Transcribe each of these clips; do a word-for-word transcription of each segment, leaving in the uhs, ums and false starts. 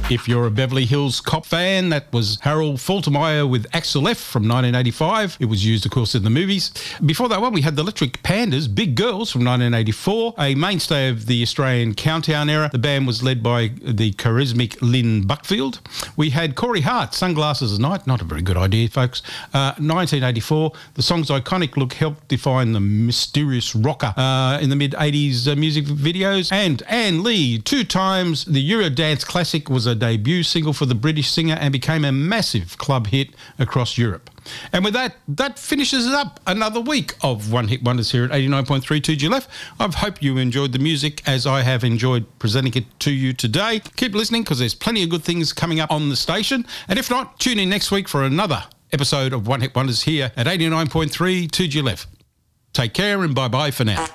If you're a Beverly Hills Cop fan, that was Harold Faltermeyer with Axel F from nineteen eighty-five. It was used, of course, in the movies. Before that one, we had the Electric Pandas, Big Girls from nineteen eighty-four, a mainstay of the Australian Countdown era. The band was led by the charismatic Lynn Buckfield. We had Corey Hart, Sunglasses at Night, not a very good idea, folks. Uh, nineteen eighty-four, the song's iconic look helped define the mysterious rocker uh, in the mid-eighties uh, music videos. And Anne Lee, two times the Eurodance classic, was a debut single for the British singer and became a massive club hit across Europe. And with that, that finishes up another week of One Hit Wonders here at eighty-nine point three two G L F. I hope you enjoyed the music as I have enjoyed presenting it to you today. Keep listening because there's plenty of good things coming up on the station. And if not, tune in next week for another episode of One Hit Wonders here at eighty-nine point three two G L F. Take care and bye-bye for now.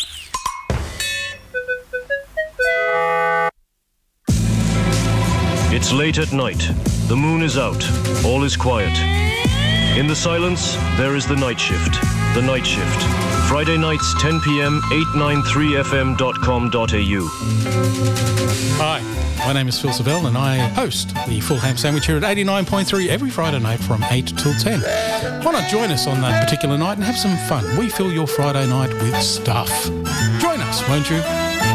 It's late at night. The moon is out. All is quiet. In the silence, there is the night shift. The night shift. Friday nights, ten p.m, eight ninety-three f m dot com dot a u. Hi, my name is Phil Savell and I host the Full Ham Sandwich here at eighty-nine point three every Friday night from eight till ten. Why not join us on that particular night and have some fun? We fill your Friday night with stuff. Join us, won't you?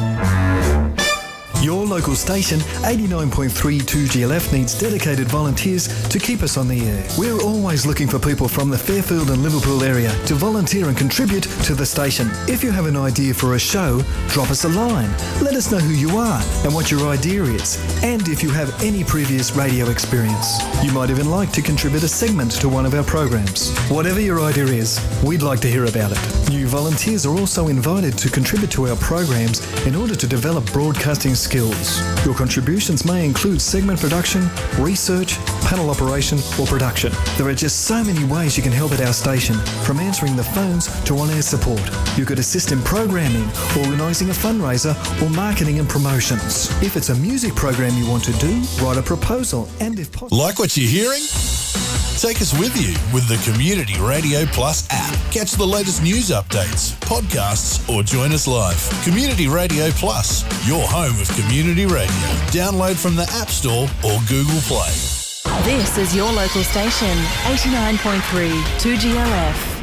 Your local station, eighty-nine point three two G L F, needs dedicated volunteers to keep us on the air. We're always looking for people from the Fairfield and Liverpool area to volunteer and contribute to the station. If you have an idea for a show, drop us a line. Let us know who you are and what your idea is, and if you have any previous radio experience. You might even like to contribute a segment to one of our programs. Whatever your idea is, we'd like to hear about it. New volunteers are also invited to contribute to our programs in order to develop broadcasting skills. Your contributions may include segment production, research, panel operation or production. There are just so many ways you can help at our station, from answering the phones to on-air support. You could assist in programming, organising a fundraiser or marketing and promotions. If it's a music program you want to do, write a proposal and if possible... Like what you're hearing? Take us with you with the Community Radio Plus app. Catch the latest news updates, podcasts, or join us live. Community Radio Plus, your home of community radio. Download from the App Store or Google Play. This is your local station, eighty-nine point three two G L F.